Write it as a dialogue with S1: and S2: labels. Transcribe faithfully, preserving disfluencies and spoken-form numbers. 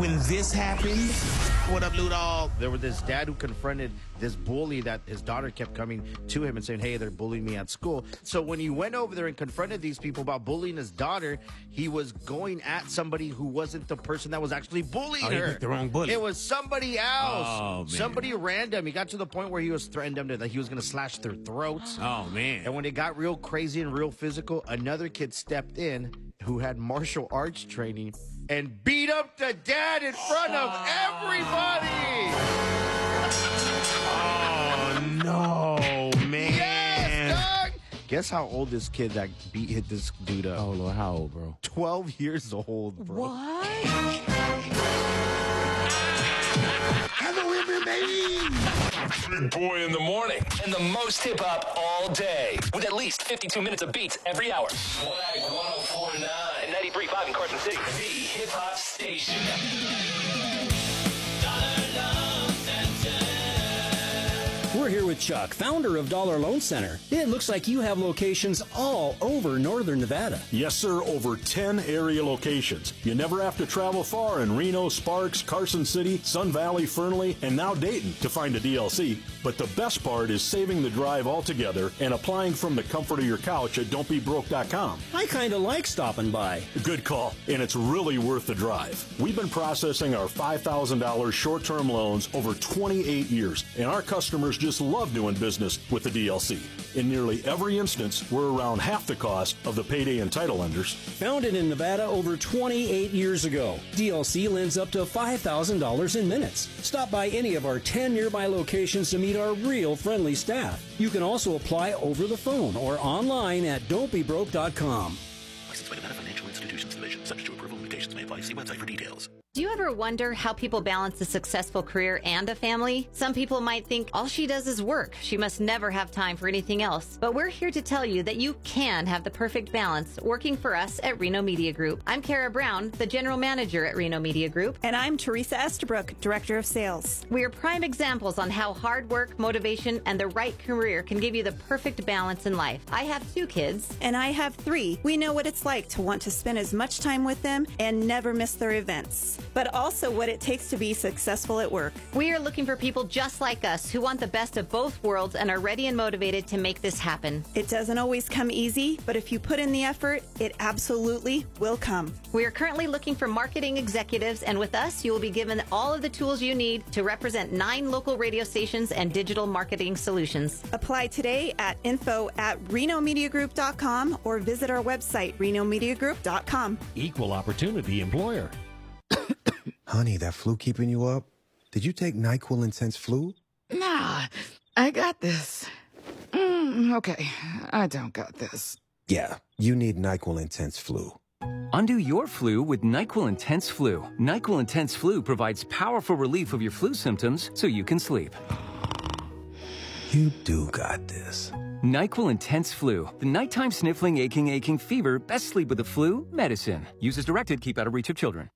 S1: when this happened. What up, Lou Dog?
S2: There was this dad who confronted this bully that his daughter kept coming to him and saying, hey, they're bullying me at school. So when he went over there and confronted these people about bullying his daughter, he was going at somebody who wasn't the person that was actually bullying
S1: Oh, he
S2: her.
S1: picked the wrong bully.
S2: It was somebody else.
S1: Oh, man.
S2: Somebody random. He got to the point where he was threatened them to, that he was going to slash their throats.
S1: Oh, man.
S2: And when it got real crazy and real physical, another kid stepped in who had martial arts training and beat up the dad in front of everybody.
S1: Oh, no, man.
S2: Yes, dog. Guess how old this kid that beat hit this dude up?
S1: Oh, Lord, how old, bro?
S2: twelve years old, bro.
S3: What?
S1: Hello, M M A.
S4: Big Boy in the morning. And the most hip hop all day. With at least fifty-two minutes of beats every hour. Swag one oh four point nine. ninety-three point five in Carson City. The hip hop station.
S5: We're here with Chuck, founder of Dollar Loan Center. It looks like you have locations all over northern Nevada.
S6: Yes, sir, over ten area locations. You never have to travel far in Reno, Sparks, Carson City, Sun Valley, Fernley, and now Dayton to find a D L C. But the best part is saving the drive altogether and applying from the comfort of your couch at don't be broke dot com.
S5: I kind of like stopping by.
S6: Good call, and it's really worth the drive. We've been processing our five thousand dollars short-term loans over twenty-eight years, and our customers just love doing business with the D L C. In nearly every instance, we're around half the cost of the payday and title lenders.
S5: Founded in Nevada over twenty-eight years ago, D L C lends up to five thousand dollars in minutes. Stop by any of our ten nearby locations to meet our real friendly staff. You can also apply over the phone or online at don't be broke dot com.
S7: Licensed by Nevada Financial Institutions Division. Subject to approval. Limitations may apply. See website for details.
S8: Do you ever wonder how people balance a successful career and a family? Some people might think all she does is work. She must never have time for anything else. But we're here to tell you that you can have the perfect balance working for us at Reno Media Group. I'm Kara Brown, the general manager at Reno Media Group.
S3: And I'm Teresa Estabrook, director of sales.
S8: We are prime examples on how hard work, motivation, and the right career can give you the perfect balance in life. I have two kids.
S3: And I have three. We know what it's like to want to spend as much time with them and never miss their events, but also what it takes to be successful at work.
S8: We are looking for people just like us who want the best of both worlds and are ready and motivated to make this happen.
S3: It doesn't always come easy, but if you put in the effort, it absolutely will come.
S8: We are currently looking for marketing executives, and with us, you will be given all of the tools you need to represent nine local radio stations and digital marketing solutions.
S3: Apply today at info at reno media group dot com or visit our website, reno media group dot com.
S9: Equal opportunity employer.
S10: Honey, that flu keeping you up? Did you take NyQuil Intense Flu?
S11: Nah, I got this. Mm, okay, I don't got this.
S10: Yeah, you need NyQuil Intense Flu.
S12: Undo your flu with NyQuil Intense Flu. NyQuil Intense Flu provides powerful relief of your flu symptoms so you can sleep.
S10: You do got this.
S12: NyQuil Intense Flu. The nighttime sniffling, aching, aching fever. Best sleep with the flu medicine. Use as directed. Keep out of reach of children.